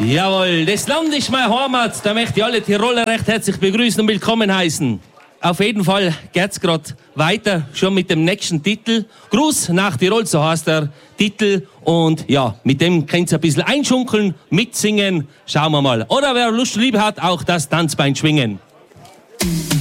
Jawohl, das Land ist meine Heimat. Da möchte ich alle Tiroler recht herzlich begrüßen und willkommen heißen. Auf jeden Fall geht's gerade weiter, schon mit dem nächsten Titel. Gruß nach Tirol, so heißt der Titel. Und ja, mit dem könnt ihr ein bisschen einschunkeln, mitsingen. Schauen wir mal. Oder wer Lust und Liebe hat, auch das Tanzbein schwingen.